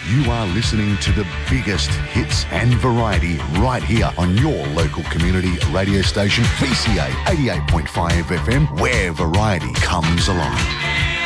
You are listening to the biggest hits and variety right here on your local community radio station, VCA 88.5 FM, where variety comes alive.